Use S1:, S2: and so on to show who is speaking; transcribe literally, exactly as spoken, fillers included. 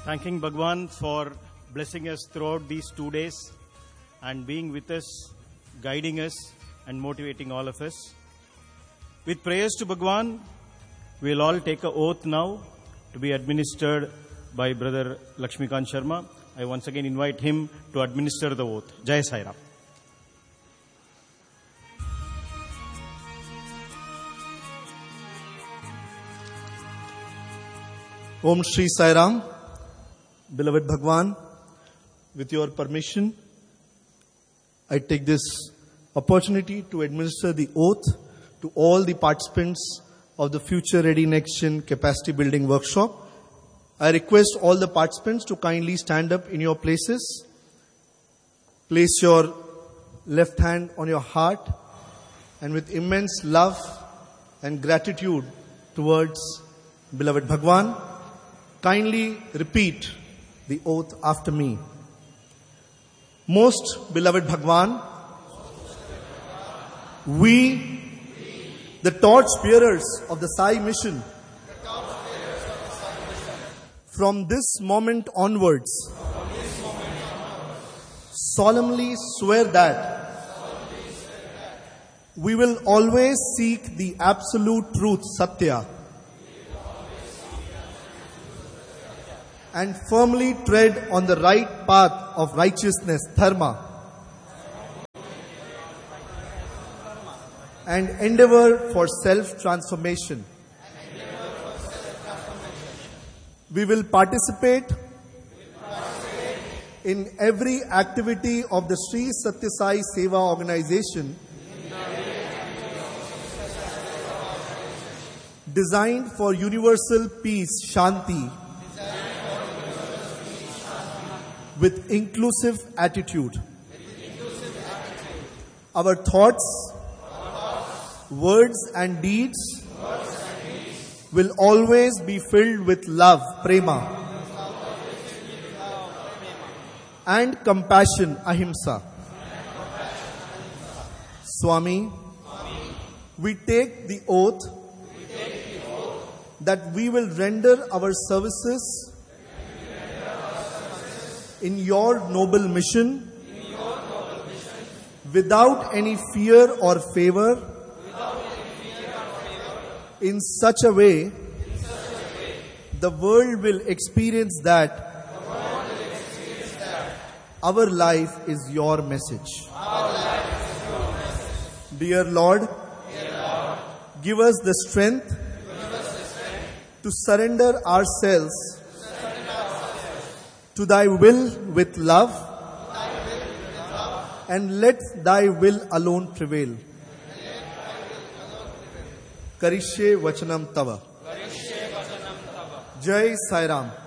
S1: Thanking Bhagwan for blessing us throughout these two days and being with us, guiding us and motivating all of us. With prayers to Bhagwan, we'll all take an oath now to be administered by Brother Lakshmikant Sharma. I once again invite him to administer the oath. Jai Sai Ram.
S2: Om Shri Sai Ram. Beloved Bhagwan, with your permission, I take this opportunity to administer the oath to all the participants of the Future Ready Next Gen Capacity Building Workshop. I request all the participants to kindly stand up in your places. Place your left hand on your heart and with immense love and gratitude towards beloved Bhagwan, kindly repeat the oath after me. Most beloved Bhagwan, we, the torch bearers of the Sai mission, from this moment onwards, solemnly swear that we will always seek the absolute truth, Satya, and firmly tread on the right path of righteousness, Dharma, and endeavor for self-transformation. We will participate in every activity of the Sri Satya Sai Seva organization designed for universal peace, Shanti, with inclusive attitude. Our thoughts, words and deeds will always be filled with love, prema, and compassion, ahimsa. Swami, we take the oath that we will render our services in your noble mission without any fear or favor, in such a way the world will experience that our life is your message. Dear Lord, give us the strength to surrender ourselves to thy will with love, and let thy will alone prevail. Karishye Vachanam Tava. Jai Sai Ram.